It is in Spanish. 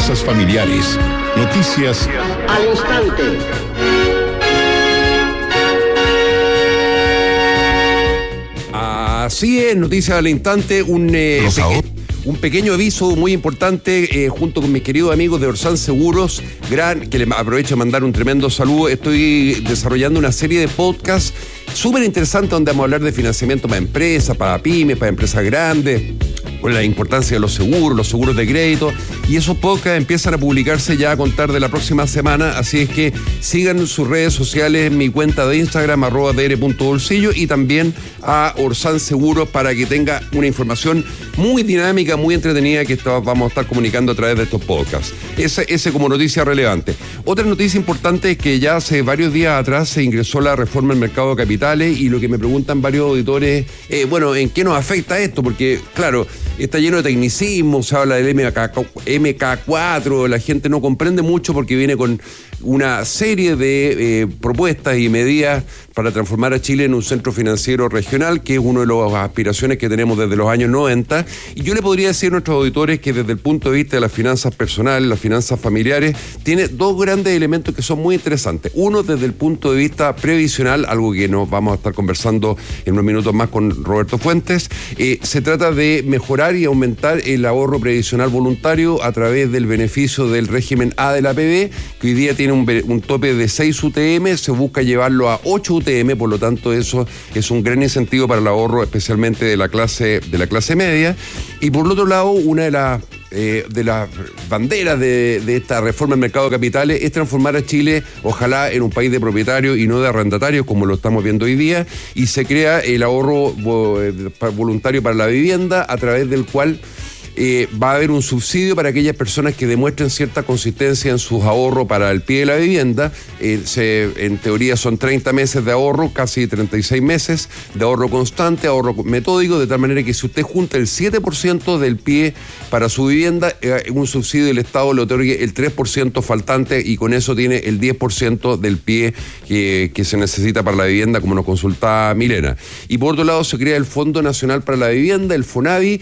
finanzas familiares. Noticias al instante. Así es, noticias al instante, un pequeño aviso muy importante, junto con mis queridos amigos de Orsan Seguros, que les aprovecho de mandar un tremendo saludo. Estoy desarrollando una serie de podcasts súper interesantes donde vamos a hablar de financiamiento para empresas, para pymes, para empresas grandes, con la importancia de los seguros de crédito, y esos podcasts empiezan a publicarse ya a contar de la próxima semana, así es que sigan sus redes sociales, mi cuenta de Instagram, @dr.bolsillo, y también a Orsan Seguros para que tenga una información muy dinámica, muy entretenida que vamos a estar comunicando a través de estos podcasts. Ese como noticia relevante. Otra noticia importante es que ya hace varios días atrás se ingresó la reforma al mercado de capitales, y lo que me preguntan varios auditores, ¿en qué nos afecta esto? Porque, claro, está lleno de tecnicismo, se habla del MK4, la gente no comprende mucho porque viene con una serie de propuestas y medidas para transformar a Chile en un centro financiero regional, que es una de las aspiraciones que tenemos desde los años 90. Y yo le podría decir a nuestros auditores que desde el punto de vista de las finanzas personales, las finanzas familiares, tiene dos grandes elementos que son muy interesantes. Uno, desde el punto de vista previsional, algo que nos vamos a estar conversando en unos minutos más con Roberto Fuentes. Se trata de mejorar y aumentar el ahorro previsional voluntario a través del beneficio del régimen A de la APB, que hoy día tiene un tope de 6 UTM, se busca llevarlo a 8 UTM, por lo tanto eso es un gran incentivo para el ahorro, especialmente de la clase media. Y por el otro lado, una de las banderas de esta reforma del mercado de capitales es transformar a Chile, ojalá, en un país de propietarios y no de arrendatarios, como lo estamos viendo hoy día, y se crea el ahorro voluntario para la vivienda, a través del cual va a haber un subsidio para aquellas personas que demuestren cierta consistencia en sus ahorros para el pie de la vivienda. En teoría son 30 meses de ahorro, casi 36 meses de ahorro constante, ahorro metódico, de tal manera que si usted junta el 7% del pie para su vivienda, un subsidio del Estado le otorgue el 3% faltante, y con eso tiene el 10% del pie que se necesita para la vivienda, como nos consultaba Milena. Y por otro lado se crea el Fondo Nacional para la Vivienda, el FONAVI,